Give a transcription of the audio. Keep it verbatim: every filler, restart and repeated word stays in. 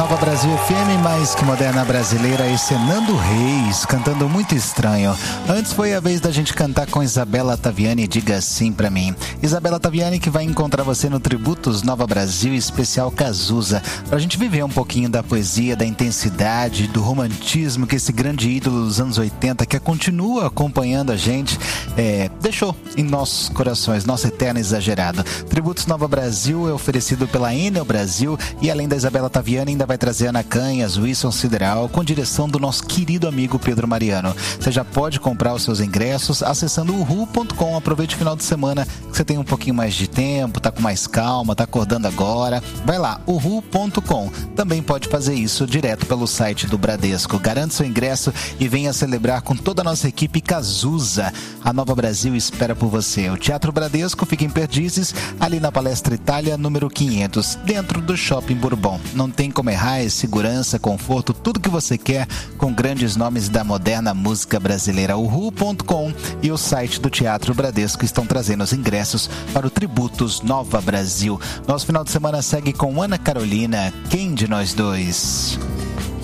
Nova Brasil F M, mais que moderna brasileira, esse é Nando Reis, cantando Muito Estranho. Antes foi a vez da gente cantar com Isabela Taviani, Diga Sim Pra Mim. Isabela Taviani que vai encontrar você no Tributos Nova Brasil, especial Cazuza, pra gente viver um pouquinho da poesia, da intensidade, do romantismo que esse grande ídolo dos anos oitenta, que continua acompanhando a gente, é, deixou em nossos corações, nosso eterno exagerado. Tributos Nova Brasil é oferecido pela Enel Brasil e além da Isabela Taviani ainda vai trazer Ana Canhas, Wilson Sideral, com direção do nosso querido amigo Pedro Mariano. Você já pode comprar os seus ingressos acessando o ru ponto com. Aproveite o final de semana que você tem um pouquinho mais de tempo, tá com mais calma, tá acordando agora. Vai lá, o ru ponto com. Também pode fazer isso direto pelo site do Bradesco. Garante seu ingresso e venha celebrar com toda a nossa equipe Cazuza. A Nova Brasil espera por você. O Teatro Bradesco fica em Perdizes, ali na Palestra Itália, número quinhentos, dentro do Shopping Bourbon. Não tem como errar, é segurança, conforto, tudo que você quer com grandes nomes da moderna música brasileira. O ru ponto com e o site do Teatro Bradesco estão trazendo os ingressos para o Tributos Nova Brasil. Nosso final de semana segue com Ana Carolina, Quem de Nós Dois?